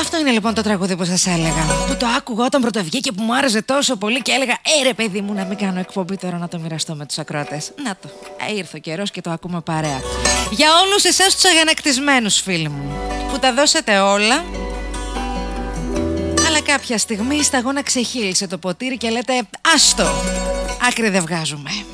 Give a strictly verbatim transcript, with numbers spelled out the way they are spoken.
Αυτό είναι λοιπόν το τραγούδι που σας έλεγα. Που το άκουγα όταν πρωτοβγήκε και που μου άρεσε τόσο πολύ και έλεγα «Ε ρε παιδί μου, να μην κάνω εκπομπή τώρα να το μοιραστώ με τους ακροατές». Να το, ε, ήρθε ο καιρός και το ακούμε παρέα. Για όλους εσάς τους αγανακτισμένους φίλοι μου, που τα δώσατε όλα, αλλά κάποια στιγμή η σταγόνα ξεχύλισε το ποτήρι και λέτε «Άστο, άκρη δεν βγάζουμε».